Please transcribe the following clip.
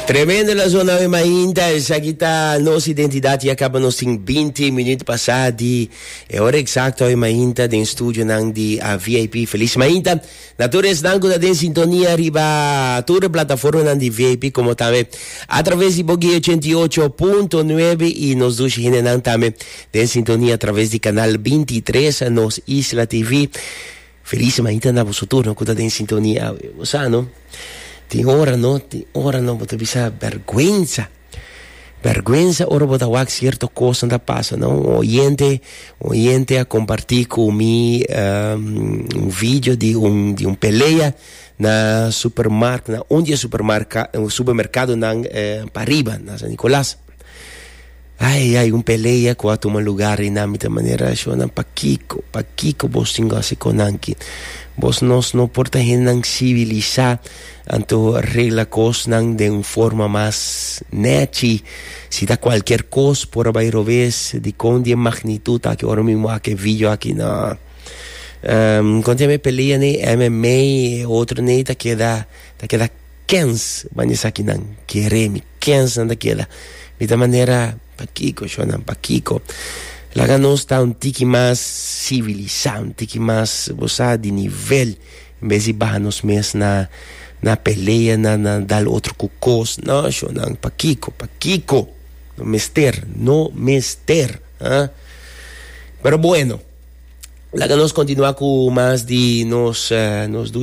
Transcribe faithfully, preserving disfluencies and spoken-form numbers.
Tremendo la zona de Mainta, essa aqui tá nossa identidade e acaba nos em vinte minutos passados. É hora exata em Mainta, em estúdio nang de a V I P Feliz Mainta. Natureza nango da sintonia arriba toda a plataforma nang de V I P como também através de Boguia ochenta e oito ponto nove e nos dois nang também de sintonia através de canal vinte e três nos Isla T V. Feliz Mainta na vosso turno, cuida de sintonia, você não? Tem hora, não? Tem hora, não? Você bisa vergüenza. Vergüenza, ora você vai certa coisa não passa, não? Oyente, oyente a compartilhar comigo um, um vídeo de um de um peleia na supermercado, na onde é supermercado, supermercado na eh, Pariba, na San Nicolás. Ai, ai, um peleia com a toma lugar e na minha maneira, eu não paquico, paquico, vos tingo assim com anque. Vos nos não porta henang civilizar, anto regla cos nang de uma forma mais neti, se dá qualquer coisa por bairro vez de conde magnitude aqui agora mesmo aqui vídeo aqui na um, quando me peleia ne M M A outro ne tá que dá tá que dá quinze mas aqui não quereme quinze anda que dá de maneira paquico chona paquico lá nós está um tique mais civilizado um tique mais você de nível em vez de barra nos mês na na peleia na na dal outro cucos não chona paquico paquico no mister no mister ¿eh? Pero bueno la que nos continúa con más de nos uh, nos